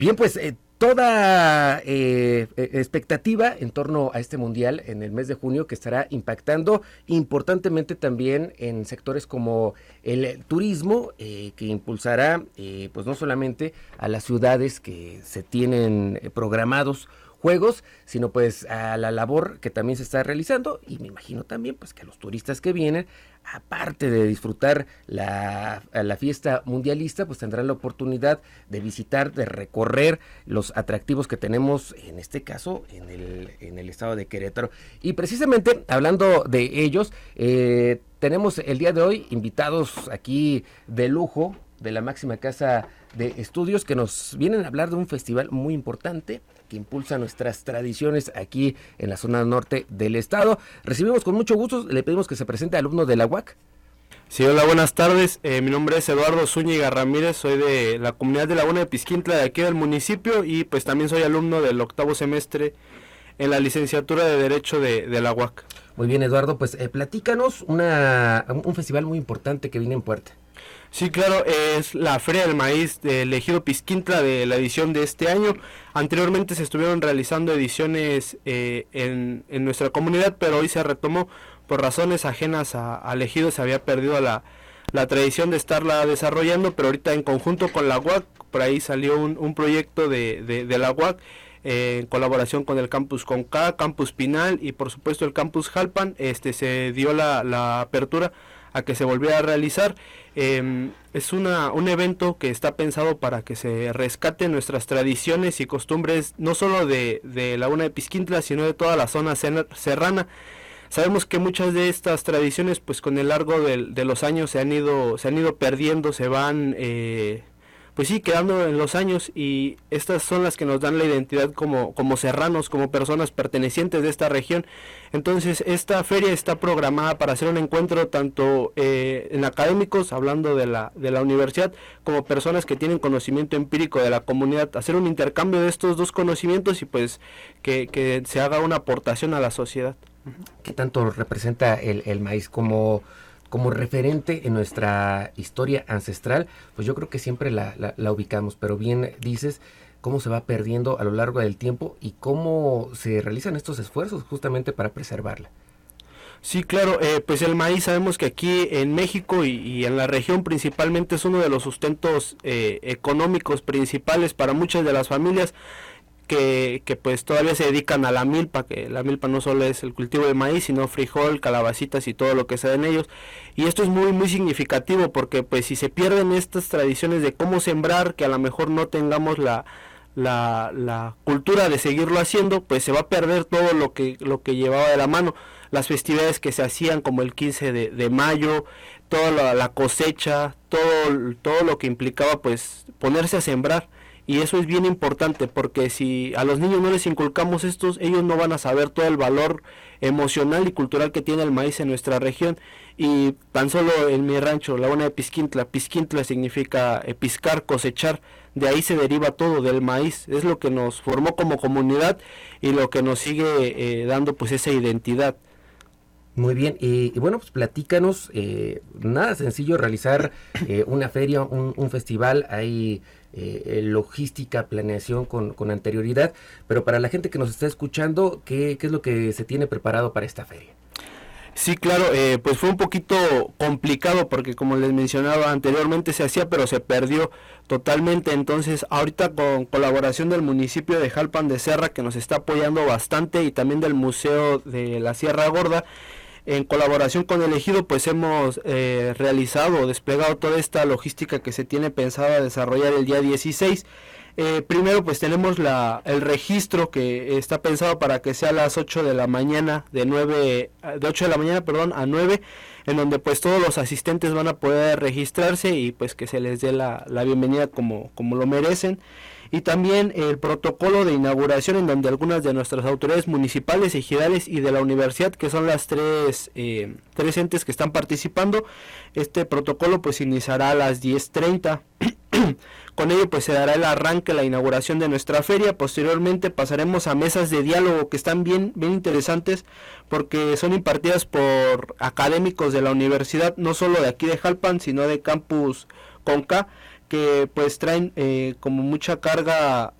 Bien, pues toda expectativa en torno a este mundial en el mes de junio, que estará impactando importantemente también en sectores como el turismo, que impulsará pues no solamente a las ciudades que se tienen programados juegos, sino pues a la labor que también se está realizando, y me imagino también pues que los turistas que vienen, aparte de disfrutar la fiesta mundialista, pues tendrán la oportunidad de visitar, de recorrer los atractivos que tenemos, en este caso en el estado de Querétaro. Y precisamente hablando de ellos, tenemos el día de hoy invitados aquí de lujo de la máxima casa de estudios, que nos vienen a hablar de un festival muy importante que impulsa nuestras tradiciones aquí en la zona norte del estado. Recibimos con mucho gusto, le pedimos que se presente alumno de la UAC. Sí, hola, buenas tardes. Mi nombre es Eduardo Zúñiga Ramírez, soy de la comunidad de Laguna de Pisquintla, de aquí del municipio, y pues también soy alumno del 8º semestre en la licenciatura de Derecho de la UAC. Muy bien, Eduardo, pues platícanos un festival muy importante que viene en puerta. Sí, claro, es la Feria del Maíz del Ejido Pisquintla de la edición de este año. Anteriormente se estuvieron realizando ediciones en nuestra comunidad, pero hoy se retomó por razones ajenas al ejido. Se había perdido la tradición de estarla desarrollando, pero ahorita en conjunto con la UAC, por ahí salió un proyecto de la UAC, en colaboración con el Campus Conca, Campus Pinal y por supuesto el Campus Jalpan. Se dio la apertura a que se volviera a realizar. Es un evento que está pensado para que se rescaten nuestras tradiciones y costumbres, no solo de Laguna de Pisquintla, sino de toda la zona serrana. Sabemos que muchas de estas tradiciones, pues con el largo de los años se han ido perdiendo, se van pues sí, quedando en los años, y estas son las que nos dan la identidad como serranos, como personas pertenecientes de esta región. Entonces esta feria está programada para hacer un encuentro tanto en académicos, hablando de la universidad, como personas que tienen conocimiento empírico de la comunidad, hacer un intercambio de estos dos conocimientos y pues que se haga una aportación a la sociedad. ¿Qué tanto representa el maíz como referente en nuestra historia ancestral? Pues yo creo que siempre la ubicamos, pero bien dices cómo se va perdiendo a lo largo del tiempo y cómo se realizan estos esfuerzos justamente para preservarla. Sí, claro, pues el maíz sabemos que aquí en México y en la región principalmente es uno de los sustentos económicos principales para muchas de las familias que pues todavía se dedican a la milpa, que la milpa no solo es el cultivo de maíz, sino frijol, calabacitas y todo lo que se da en ellos. Y esto es muy muy significativo, porque pues si se pierden estas tradiciones de cómo sembrar, que a lo mejor no tengamos la cultura de seguirlo haciendo, pues se va a perder todo lo que llevaba de la mano. Las festividades que se hacían como el 15 de mayo, toda la cosecha, todo lo que implicaba pues ponerse a sembrar. Y eso es bien importante, porque si a los niños no les inculcamos estos, ellos no van a saber todo el valor emocional y cultural que tiene el maíz en nuestra región. Y tan solo en mi rancho, Laguna de Pisquintla, Pisquintla significa piscar, cosechar, de ahí se deriva todo, del maíz. Es lo que nos formó como comunidad y lo que nos sigue dando pues esa identidad. Muy bien, y bueno, pues platícanos, nada sencillo realizar una feria, un festival, hay logística, planeación con anterioridad, pero para la gente que nos está escuchando, ¿qué es lo que se tiene preparado para esta feria? Sí, claro, pues fue un poquito complicado porque como les mencionaba anteriormente se hacía, pero se perdió totalmente. Entonces ahorita con colaboración del municipio de Jalpan de Serra, que nos está apoyando bastante, y también del Museo de la Sierra Gorda, en colaboración con el ejido, pues hemos realizado o desplegado toda esta logística que se tiene pensada desarrollar el día 16. Primero pues tenemos el registro, que está pensado para que sea a las 8 de la mañana, de 8 de la mañana, a 9, en donde pues todos los asistentes van a poder registrarse y pues que se les dé la bienvenida como lo merecen. Y también el protocolo de inauguración, en donde algunas de nuestras autoridades municipales, ejidales y de la universidad, que son las tres entes que están participando, este protocolo pues iniciará a las 10:30. Con ello pues se dará el arranque, la inauguración de nuestra feria. Posteriormente pasaremos a mesas de diálogo que están bien interesantes, porque son impartidas por académicos de la universidad, no solo de aquí de Jalpan, sino de Campus Conca, que pues traen como mucha carga